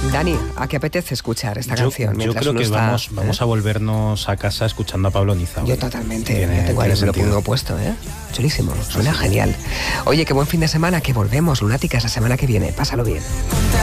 Dani, ¿a qué apetece escuchar esta canción? Yo creo que vamos a volvernos a casa escuchando a Pablo Niza. Yo totalmente, yo tengo ahí el punto puesto, ¿eh? Chulísimo, suena genial. Oye, qué buen fin de semana, que volvemos, lunáticas, la semana que viene. Pásalo bien.